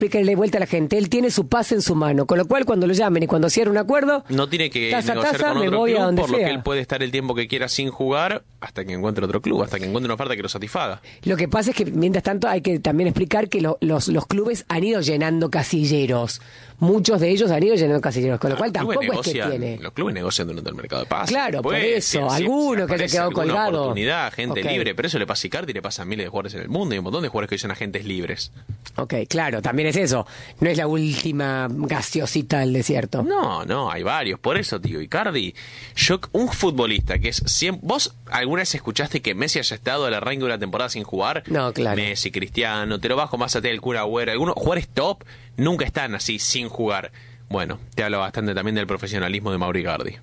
explicarle de vuelta a la gente, él tiene su paz en su mano, con lo cual cuando lo llamen y cuando cierre un acuerdo, no tiene que taza, negociar taza, con me otro voy a club, donde por lo sea. que él puede estar el tiempo que quiera sin jugar hasta que encuentre otro club, hasta que encuentre una oferta que lo satisfaga. Lo que pasa es que mientras tanto hay que también explicar que los clubes han ido llenando casilleros. Muchos de ellos han ido llenando casilleros, con lo cual tampoco es que tiene. Los clubes negocian durante el mercado de pases. Claro, por eso, alguno que haya quedado colgado. Oportunidad, gente libre, pero eso le pasa a Icardi y le pasa a miles de jugadores en el mundo. Hay un montón de jugadores que son agentes libres. Ok, claro, también es eso. No es la última gaseosita del desierto. No, hay varios. Por eso, tío, Icardi, un futbolista que es... ¿Vos alguna vez escuchaste que Messi haya estado al arranque de una temporada sin jugar? No, claro. Messi, Cristiano, te lo bajo más a ti el Kun Agüero. Algunos jugadores top nunca están así sin jugar. Bueno, te habla bastante también del profesionalismo de Mauro Icardi.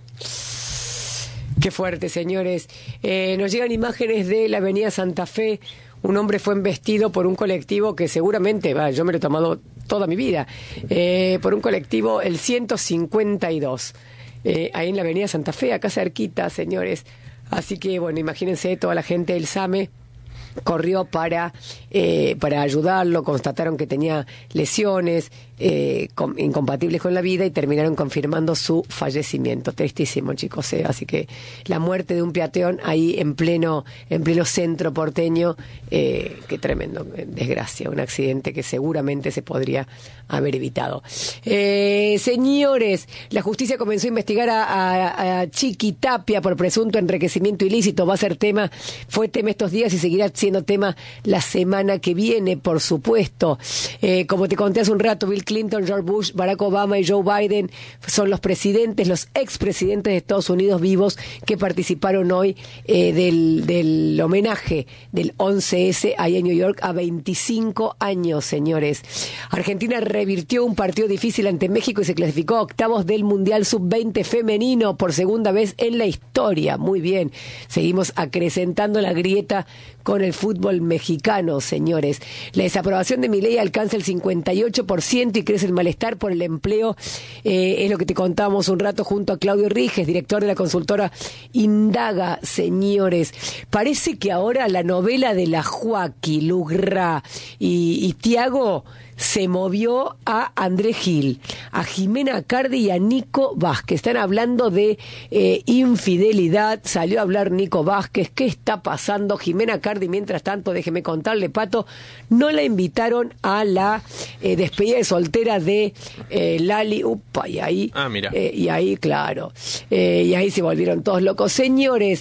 Qué fuerte, señores. Nos llegan imágenes de la avenida Santa Fe. Un hombre fue embestido por un colectivo que seguramente, yo me lo he tomado toda mi vida, por un colectivo, el 152, ahí en la avenida Santa Fe, acá cerquita, señores. Así que, bueno, imagínense, toda la gente del SAME corrió para ayudarlo, constataron que tenía lesiones incompatibles con la vida y terminaron confirmando su fallecimiento. Tristísimo, chicos, así que la muerte de un peatón ahí en pleno centro porteño, qué tremendo, desgracia, un accidente que seguramente se podría haber evitado. Señores, la justicia comenzó a investigar a Chiqui Tapia por presunto enriquecimiento ilícito. Fue tema estos días y seguirá siendo tema la semana que viene, por supuesto. Como te conté hace un rato, Bill Clinton, George Bush, Barack Obama y Joe Biden son los expresidentes de Estados Unidos vivos que participaron hoy del homenaje del 11S ahí en New York a 25 años, señores. Argentina revirtió un partido difícil ante México y se clasificó a octavos del Mundial Sub-20 femenino por segunda vez en la historia. Muy bien. Seguimos acrecentando la grieta con el fútbol mexicano, señores. La desaprobación de Milei alcanza el 58% y crece el malestar por el empleo. Es lo que te contábamos un rato junto a Claudio Riges, director de la consultora Indaga, señores. Parece que ahora la novela de la Joaquí, Lugra y Tiago se movió a Andrés Gil, a Jimena Cardi y a Nico Vázquez. Están hablando de infidelidad. Salió a hablar Nico Vázquez. ¿Qué está pasando? Jimena Cardi, mientras tanto, déjeme contarle, Pato, no la invitaron a la despedida de soltera de Lali. Upa, y ahí... mira. Y ahí, claro. Y ahí se volvieron todos locos. Señores,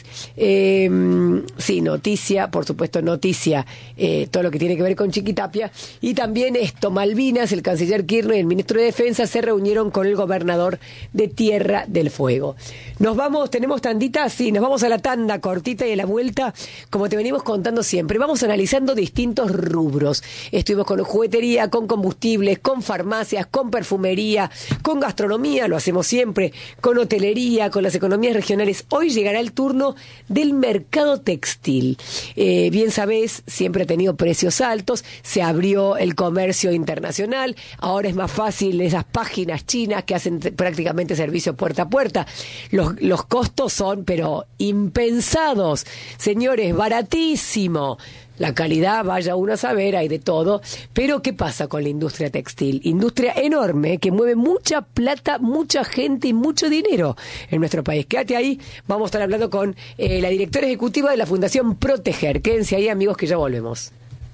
sí, noticia, por supuesto, noticia, todo lo que tiene que ver con Chiqui Tapia. Y también esto, Malvinas, el canciller Kirchner y el ministro de Defensa se reunieron con el gobernador de Tierra del Fuego. Nos vamos, tenemos tandita, sí, nos vamos a la tanda cortita y a la vuelta, como te venimos contando siempre, vamos analizando distintos rubros. Estuvimos con juguetería, con combustibles, con farmacias, con perfumería, con gastronomía, lo hacemos siempre, con hotelería, con las economías regionales. Hoy llegará el turno del mercado textil. Bien sabés, siempre ha tenido precios altos, se abrió el comercio internacional, ahora es más fácil esas páginas chinas que hacen prácticamente servicio puerta a puerta. Los costos son, pero impensados, señores, baratísimo. La calidad, vaya uno a saber, hay de todo. Pero, ¿qué pasa con la industria textil? Industria enorme, que mueve mucha plata, mucha gente y mucho dinero en nuestro país. Quédate ahí, vamos a estar hablando con la directora ejecutiva de la Fundación Proteger. Quédense ahí, amigos, que ya volvemos.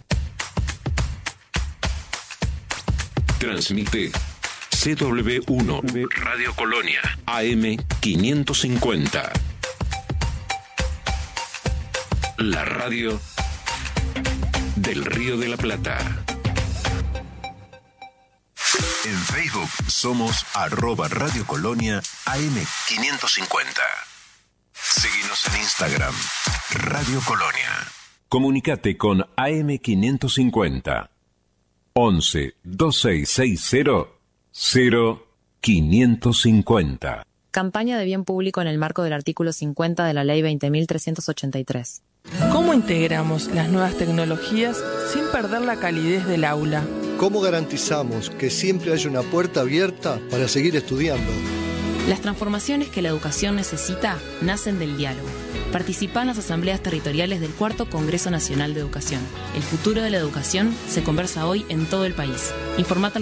Transmite CW1 Radio Colonia AM 550. La radio del Río de la Plata. En Facebook somos @Radio Colonia AM 550. Síguenos en Instagram, Radio Colonia. Comunicate con AM 550. 11 2660 0550. Campaña de bien público en el marco del artículo 50 de la Ley 20.383. ¿Cómo integramos las nuevas tecnologías sin perder la calidez del aula? ¿Cómo garantizamos que siempre haya una puerta abierta para seguir estudiando? Las transformaciones que la educación necesita nacen del diálogo. Participa en las asambleas territoriales del 4º Congreso Nacional de Educación. El futuro de la educación se conversa hoy en todo el país. Informate